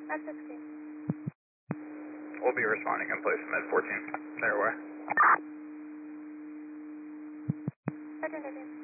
That's 16. We'll be responding in place of Med 14. Clear away. Roger,